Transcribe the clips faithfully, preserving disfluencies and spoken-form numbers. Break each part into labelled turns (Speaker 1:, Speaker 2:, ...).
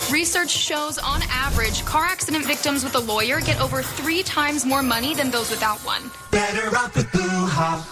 Speaker 1: Research shows, on average, car accident victims with a lawyer get over three times more money than those without one.
Speaker 2: Better off with Blue Hop.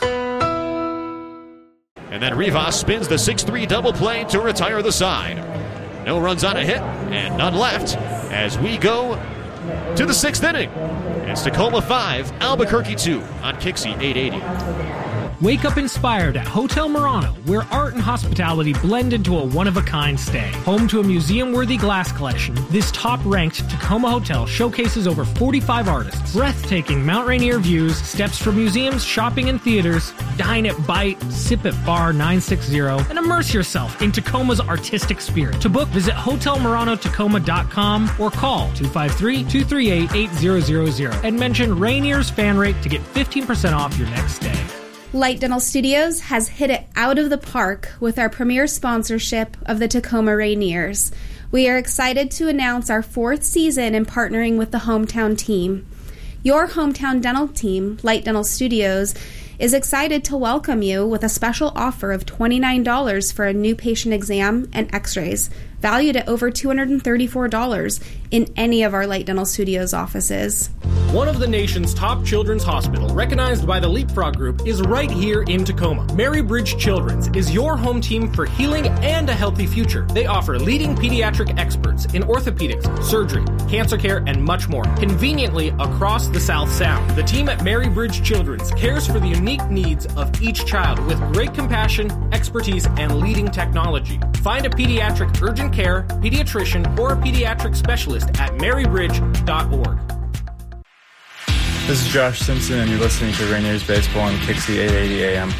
Speaker 3: And then Rivas spins the six three double play to retire the side. No runs on a hit and none left as we go to the sixth inning. It's Tacoma five, Albuquerque two on Kixie eight eighty.
Speaker 4: Wake up inspired at Hotel Murano, where art and hospitality blend into a one-of-a-kind stay. Home to a museum-worthy glass collection, this top-ranked Tacoma hotel showcases over forty-five artists, breathtaking Mount Rainier views, steps for museums, shopping, and theaters. Dine at Bite, sip at Bar nine sixty, and immerse yourself in Tacoma's artistic spirit. To book, visit hotel murano tacoma dot com or call two five three, two three eight, eight zero zero zero and mention Rainier's fan rate to get fifteen percent off your next stay.
Speaker 5: Light Dental Studios has hit it out of the park with our premier sponsorship of the Tacoma Rainiers. We are excited to announce our fourth season in partnering with the hometown team. Your hometown dental team, Light Dental Studios, is excited to welcome you with a special offer of twenty-nine dollars for a new patient exam and x-rays, valued at over two hundred thirty-four dollars in any of our Light Dental Studios offices.
Speaker 4: One of the nation's top children's hospital, recognized by the Leapfrog Group, is right here in Tacoma. Mary Bridge Children's is your home team for healing and a healthy future. They offer leading pediatric experts in orthopedics, surgery, cancer care, and much more, conveniently across the South Sound. The team at Mary Bridge Children's cares for the unique needs of each child with great compassion, expertise, and leading technology. Find a pediatric urgent care, pediatrician, or a pediatric specialist at mary bridge dot org.
Speaker 6: This is Josh Simpson, and you're listening to Rainiers Baseball on Kixie eight eighty A M.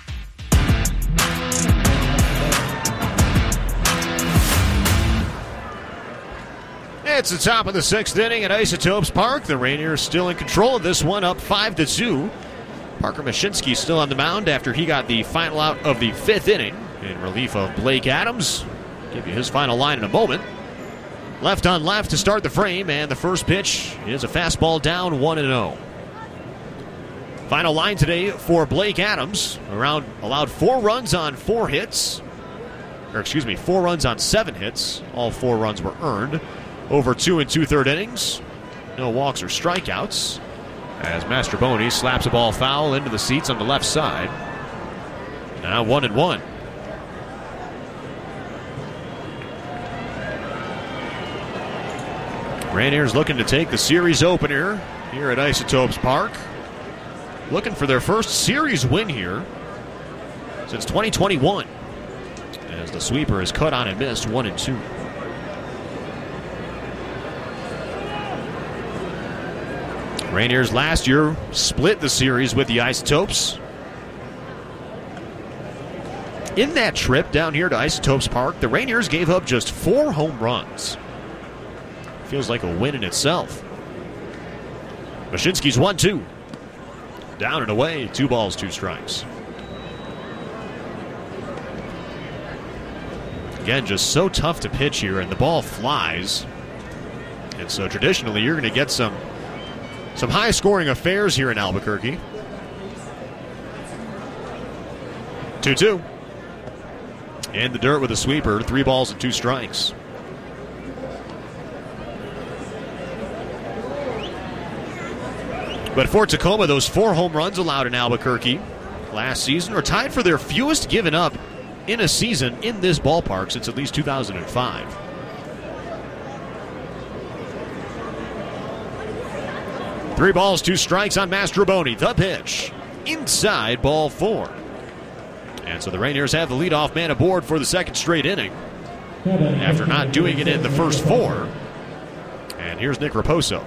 Speaker 3: It's the top of the sixth inning at Isotopes Park. The Rainiers still in control of this one, up five to two. Parker Mashinsky still on the mound after he got the final out of the fifth inning in relief of Blake Adams. Give you his final line in a moment. Left on left to start the frame, and the first pitch is a fastball down one and oh. Final line today for Blake Adams. Around allowed four runs on four hits. Or excuse me, four runs on seven hits. All four runs were earned. Over two and two-third innings. No walks or strikeouts. As Mastroboni slaps a ball foul into the seats on the left side. Now one and one. Rainiers looking to take the series opener here at Isotopes Park. Looking for their first series win here since twenty twenty-one. As the sweeper is cut on and missed, one and two. Rainiers last year split the series with the Isotopes. In that trip down here to Isotopes Park, the Rainiers gave up just four home runs. Feels like a win in itself. Mashinsky's one two. Down and away, two balls, two strikes. Again, just so tough to pitch here, and the ball flies. And so traditionally, you're going to get some some high-scoring affairs here in Albuquerque. two two. In the dirt with a sweeper, three balls and two strikes. But for Tacoma, those four home runs allowed in Albuquerque last season are tied for their fewest given up in a season in this ballpark since at least two thousand five. Three balls, two strikes on Mastroboni. The pitch. Inside, ball four. And so the Rainiers have the leadoff man aboard for the second straight inning after not doing it in the first four. And here's Nick Raposo.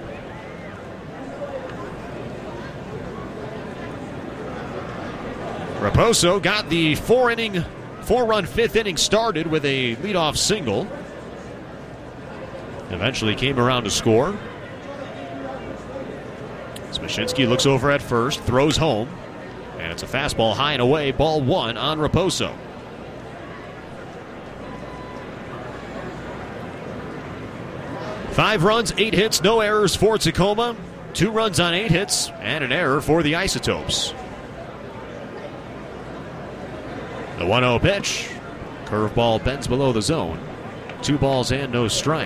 Speaker 3: Raposo got the four-inning, four-run fifth inning started with a leadoff single. Eventually came around to score. Mashinsky looks over at first, throws home, and it's a fastball high and away, ball one on Raposo. Five runs, eight hits, no errors for Tacoma. Two runs on eight hits, and an error for the Isotopes. The one oh pitch. Curveball bends below the zone. Two balls and no strikes.